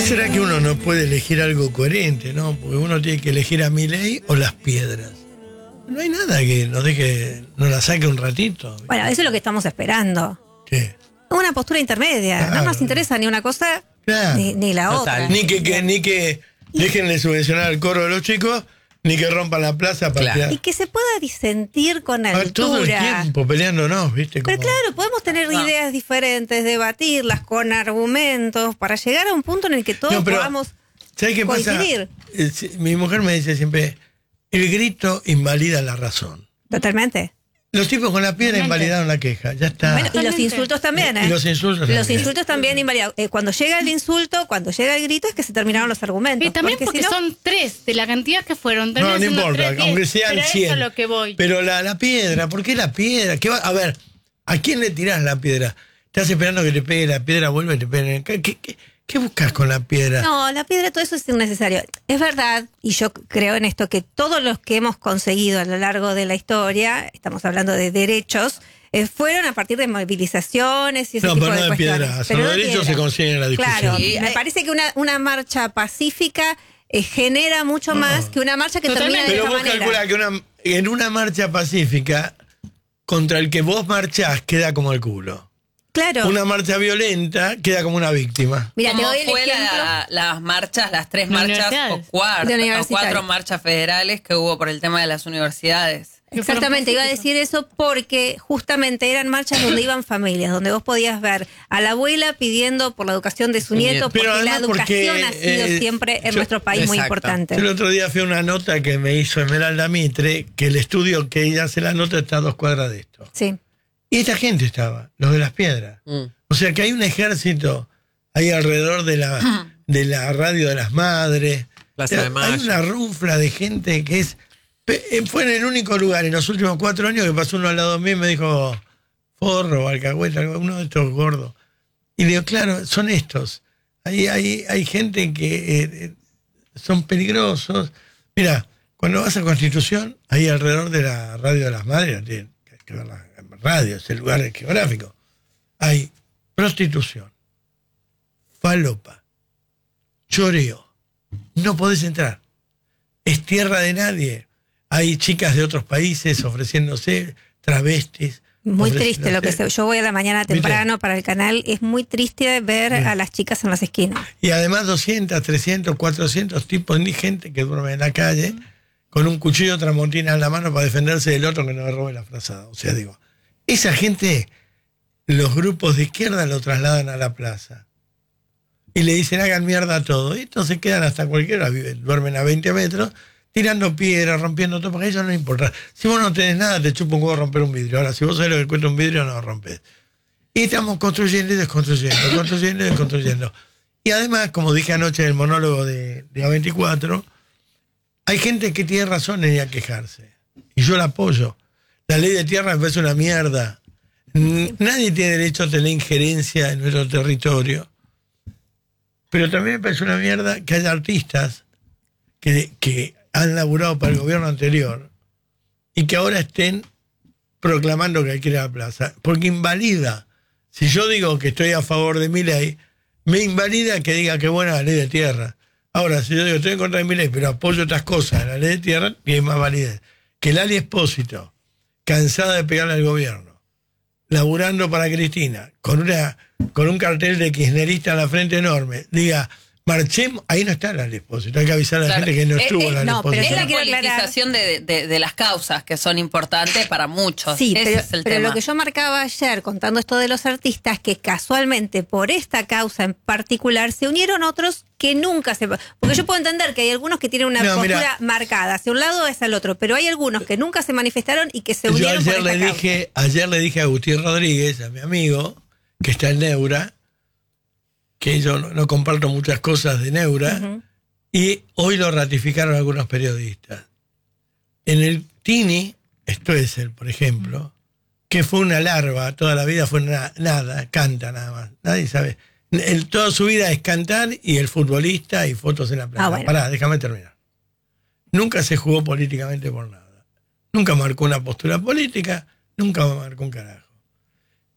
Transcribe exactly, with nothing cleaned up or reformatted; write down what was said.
será que uno no puede elegir algo coherente, no? Porque uno tiene que elegir a Milei o las piedras. No hay nada que nos deje, nos la saque un ratito. Bueno, eso es lo que estamos esperando. ¿Qué? Una postura intermedia. Claro. No nos interesa ni una cosa claro. ni, ni la Total. otra. Ni que, que, ni que dejen de subvencionar el coro de los chicos, ni que rompan la plaza para claro. Y que se pueda disentir con altura. Todo el tiempo peleándonos, ¿viste? Como... Pero claro, podemos tener no. ideas diferentes, debatirlas con argumentos, para llegar a un punto en el que todos no, pero, podamos ¿sabes qué coincidir? Pasa? Mi mujer me dice siempre, el grito invalida la razón. Totalmente. Los tipos con la piedra Totalmente. invalidaron la queja, ya está. Bueno, y los insultos también, ¿eh? Y los insultos los también. Los insultos también invalidados. Eh, cuando llega el insulto, cuando llega el grito, es que se terminaron los argumentos. Y también porque, porque si no... son tres, de la cantidad que fueron. No, no importa, tres, aunque sean pero cien. Eso es lo que voy. Pero la, la piedra, ¿por qué la piedra? ¿Qué va? A ver, ¿a quién le tirás la piedra? ¿Estás esperando que te pegue la piedra, vuelve y te pegue? ¿Qué, qué, qué? ¿Qué buscas con la piedra? No, la piedra, todo eso es innecesario. Es verdad, y yo creo en esto, que todos los que hemos conseguido a lo largo de la historia, estamos hablando de derechos, eh, fueron a partir de movilizaciones y ese no, tipo pero de no cuestiones. De piedra. Pero los no derechos piedra. se consiguen en la discusión. Claro, y me parece que una, una marcha pacífica eh, genera mucho no. más que una marcha que Totalmente. termina de pero esta vos manera. calculás que una, en una marcha pacífica, contra el que vos marchás, queda como el culo. Claro. Una marcha violenta queda como una víctima. Mira, ¿Cómo te doy el fue ejemplo? La, las marchas, las tres marchas o, cuatro, o cuatro marchas federales que hubo por el tema de las universidades? Exactamente, iba a decir eso porque justamente eran marchas donde iban familias, donde vos podías ver a la abuela pidiendo por la educación de su nieto, porque la educación porque, ha sido eh, siempre en yo, nuestro país exacto. muy importante. Yo el otro día fui a una nota que me hizo Esmeralda Mitre, que el estudio que ella hace la nota está a dos cuadras de esto. Sí. Y esta gente estaba, los de las piedras. Mm. O sea que hay un ejército ahí alrededor de la, de la radio de las madres. Plaza de Mayo. Hay una rufla de gente que es... Fue en el único lugar en los últimos cuatro años que pasó uno al lado mío y me dijo forro, alcahueta, uno de estos gordos. Y digo, claro, son estos. Hay, hay, hay gente que eh, son peligrosos. Mira, cuando vas a Constitución, ahí alrededor de la radio de las madres, no tienen que ver la radio, es el lugar geográfico, hay prostitución, falopa, choreo, no podés entrar, es tierra de nadie, hay chicas de otros países ofreciéndose, travestis. Muy triste lo que se, yo voy a la mañana temprano ¿viste? Para el canal, es muy triste ver sí. a las chicas en las esquinas. Y además doscientos, trescientos, cuatrocientos tipos de gente que duermen en la calle mm. con un cuchillo tramontina en la mano para defenderse del otro que no le robe la frazada. O sea, digo, esa gente, los grupos de izquierda lo trasladan a la plaza y le dicen hagan mierda a todo. Y entonces quedan hasta cualquiera, duermen a veinte metros, tirando piedras, rompiendo todo, porque a ellos no importa. Si vos no tenés nada, te chupa un huevo romper un vidrio. Ahora, si vos sabés lo que cuesta un vidrio, no lo rompes. Y estamos construyendo y desconstruyendo, construyendo y desconstruyendo. Y además, como dije anoche en el monólogo de, de A veinticuatro, hay gente que tiene razón en ir a quejarse. Y yo la apoyo. La ley de tierra me parece una mierda. Nadie tiene derecho a tener injerencia en nuestro territorio. Pero también me parece una mierda que haya artistas que, que han laburado para el gobierno anterior y que ahora estén proclamando que hay que ir a la plaza. Porque invalida. Si yo digo que estoy a favor de mi ley, me invalida que diga que buena la ley de tierra. Ahora, si yo digo estoy en contra de mi ley, pero apoyo otras cosas en la ley de tierra, tiene más validez. Que Lali Espósito, cansada de pegarle al gobierno, laburando para Cristina, con una con un cartel de kirchnerista en la frente enorme, diga, marchemos, ahí no está Lali Espósito, hay que avisar a la claro. gente que no estuvo eh, eh, Lali no, Espósito. Pero es la politización de, de, de las causas, que son importantes para muchos. Sí, Ese pero, es el pero tema. Lo que yo marcaba ayer contando esto de los artistas, que casualmente por esta causa en particular se unieron otros que nunca se... Porque yo puedo entender que hay algunos que tienen una no, postura mira, marcada, hacia un lado o hacia el otro, pero hay algunos que nunca se manifestaron y que se unieron yo ayer por esta le causa. dije, Ayer le dije a Agustín Rodríguez, a mi amigo, que está en Neura, que yo no, no comparto muchas cosas de Neura, uh-huh. y hoy lo ratificaron algunos periodistas. En el Tini, esto es el, por ejemplo, que fue una larva, toda la vida fue na, nada, canta nada más, nadie sabe. El, toda su vida es cantar y el futbolista y fotos en la playa. Ah, bueno. Pará, déjame terminar. Nunca se jugó políticamente por nada. Nunca marcó una postura política, nunca marcó un carajo.